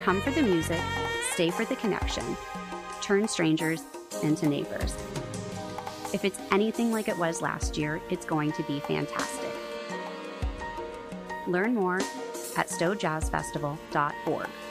Come for the music, stay for the connection, turn strangers into neighbors. If it's anything like it was last year, it's going to be fantastic. Learn more at stowjazzfestival.org.